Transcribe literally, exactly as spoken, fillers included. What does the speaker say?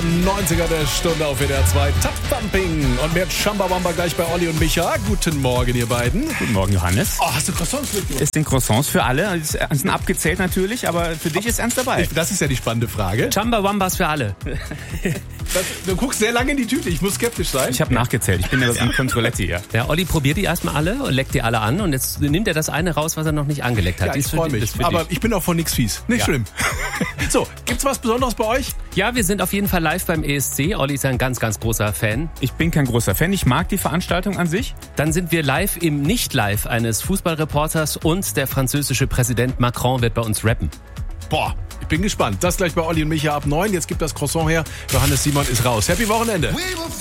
neunziger der Stunde auf W D R zwei. Top Thumping. Und mehr Chumbawamba gleich bei Olli und Micha. Guten Morgen, ihr beiden. Guten Morgen, Johannes. Oh, hast du Croissants mitgebracht? Es sind Croissants für alle. Es sind abgezählt natürlich, aber für dich ist ernst dabei. Das ist ja die spannende Frage. Chumbawambas für alle. Das, du guckst sehr lange in die Tüte. Ich muss skeptisch sein. Ich habe nachgezählt. Ich bin ja ein Controletti hier. Ja, Olli probiert die erstmal alle und leckt die alle an. Und jetzt nimmt er das eine raus, was er noch nicht angeleckt hat. Ja, Die ich ist für freue dich, mich. das ist für Aber dich. ich bin auch von nix fies. Nicht Ja. schlimm. So, gibt's was Besonderes bei euch? Ja, wir sind auf jeden Fall live beim E S C. Olli ist ein ganz, ganz großer Fan. Ich bin kein großer Fan. Ich mag die Veranstaltung an sich. Dann sind wir live im Nicht-Live eines Fußballreporters und der französische Präsident Macron wird bei uns rappen. Boah, ich bin gespannt. Das gleich bei Olli und Micha ab neun. Jetzt gibt das Croissant her. Johannes Simon ist raus. Happy Wochenende.